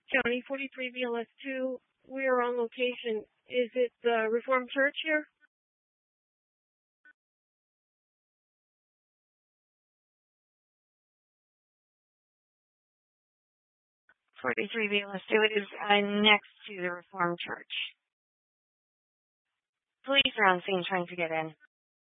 County 43 BLS2, we are on location. Is it the Reformed Church here? 43 BLS2, it is next to the Reformed Church. Police are on scene trying to get in.